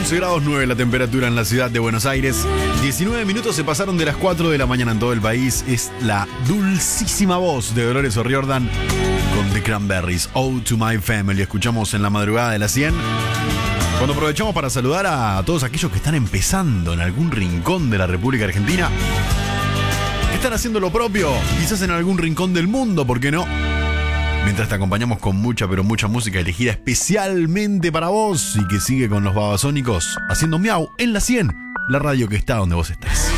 11 grados 9 la temperatura en la ciudad de Buenos Aires. 19 minutos se pasaron de las 4 de la mañana en todo el país. Es la dulcísima voz de Dolores O'Riordan con The Cranberries, Ode to My Family. Escuchamos en la madrugada de las 100. Cuando aprovechamos para saludar a todos aquellos que están empezando en algún rincón de la República Argentina, que están haciendo lo propio, quizás en algún rincón del mundo, ¿por qué no? Mientras te acompañamos con mucha, pero mucha música elegida especialmente para vos y que sigue con los Babasónicos haciendo miau en la 100, la radio que está donde vos estés.